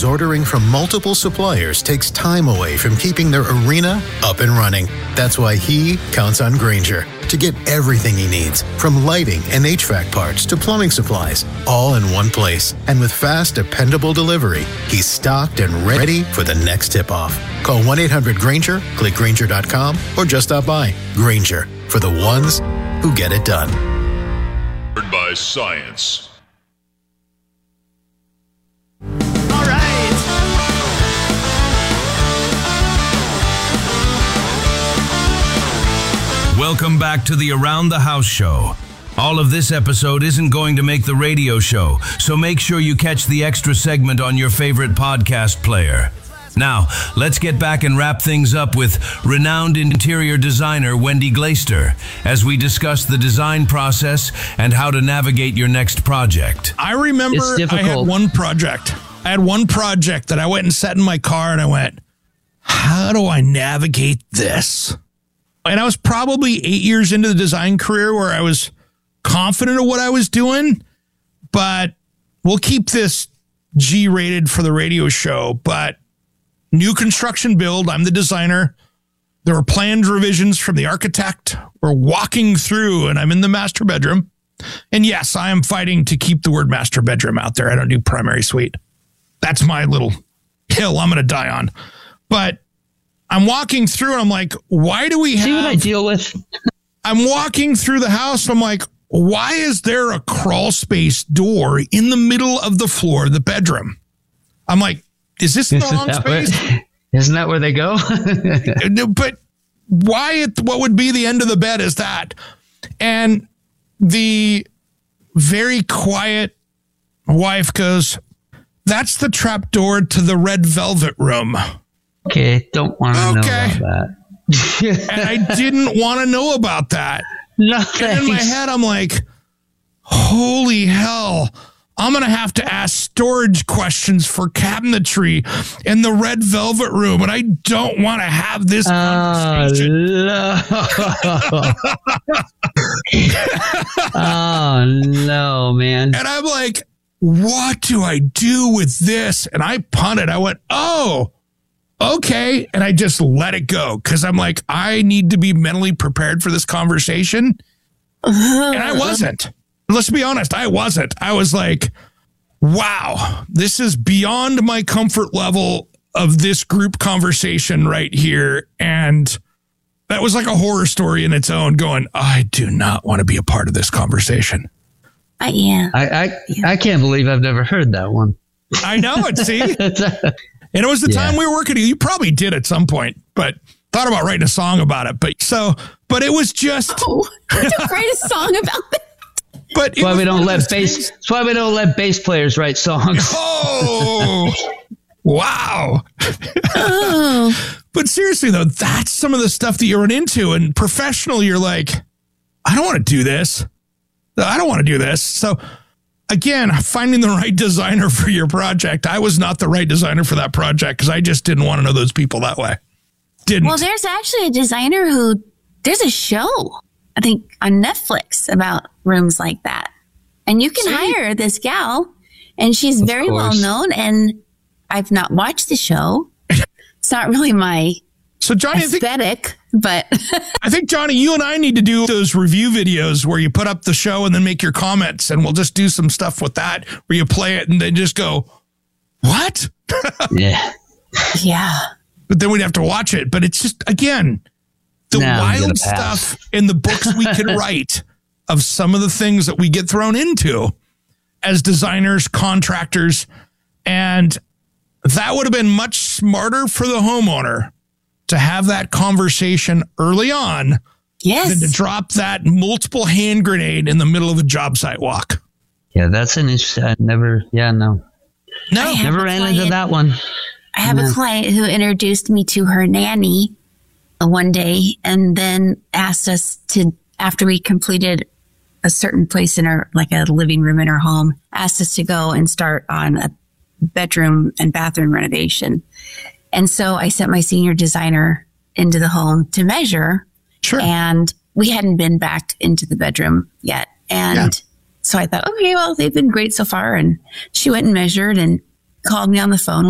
because ordering from multiple suppliers takes time away from keeping their arena up and running. That's why he counts on Grainger to get everything he needs, from lighting and HVAC parts to plumbing supplies, all in one place. And with fast, dependable delivery, he's stocked and ready for the next tip-off. Call 1-800-GRAINGER, click Grainger.com, or just stop by. Grainger, for the ones who get it done. By science. All right. Welcome back to the Around the House show. All of this episode isn't going to make the radio show, so make sure you catch the extra segment on your favorite podcast player. Now, let's get back and wrap things up with renowned interior designer Wendy Glaister as we discuss the design process and how to navigate your next project. I remember I had one project. That I went and sat in my car and I went, how do I navigate this? And I was probably 8 years into the design career where I was confident of what I was doing, but we'll keep this G-rated for the radio show. But new construction build, I'm the designer. There were planned revisions from the architect. We're walking through and I'm in the master bedroom. And yes, I am fighting to keep the word master bedroom out there. I don't do primary suite. That's my little hill I'm going to die on. But I'm walking through and I'm like, why do we have... See what I deal with? I'm walking through the house. And I'm like, why is there a crawl space door in the middle of the floor of the bedroom? I'm like, is this the wrong space? Isn't that where they go? But why? What would be the end of the bed is that? And the very quiet wife goes, that's the trap door to the red velvet room. Okay, don't want to know about that. And I didn't want to know about that. No, and in my head, I'm like, holy hell. I'm going to have to ask storage questions for cabinetry in the red velvet room. And I don't want to have this conversation. Oh, no, man. And I'm like, what do I do with this? And I punted. I went, oh, okay. And I just let it go because I'm like, I need to be mentally prepared for this conversation. And I wasn't. Let's be honest, I wasn't. I was like, wow, this is beyond my comfort level of this group conversation right here. And that was like a horror story in its own going, I do not want to be a part of this conversation. Yeah. I can't believe I've never heard that one. I know it, see? And it was the time we were working. You probably did at some point, but thought about writing a song about it. But it was just... Oh, to write a song about that. But that's why we don't let bass players write songs. Oh, wow. Oh. But seriously, though, that's some of the stuff that you run into. And professional, you're like, I don't want to do this. I don't want to do this. So, again, finding the right designer for your project. I was not the right designer for that project because I just didn't want to know those people that way. Didn't. Well, there's actually a designer there's a show, I think, on Netflix about rooms like that. And you can hire this gal, and she's very well known, and I've not watched the show. It's not really my aesthetic, but... I think, Johnny, you and I need to do those review videos where you put up the show and then make your comments, and we'll just do some stuff with that where you play it and then just go, what? Yeah. Yeah. But then we'd have to watch it. But it's just, again... the wild stuff in the books we can write of some of the things that we get thrown into as designers, contractors. And that would have been much smarter for the homeowner to have that conversation early on than to drop that multiple hand grenade in the middle of a job site walk. Yeah, that's an issue. I never ran into that one. I have a client who introduced me to her nanny one day and then asked us to, after we completed a certain place in our, like a living room in our home, asked us to go and start on a bedroom and bathroom renovation. And so I sent my senior designer into the home to measure. Sure. And we hadn't been back into the bedroom yet. And so I thought, okay, well, they've been great so far. And she went and measured and called me on the phone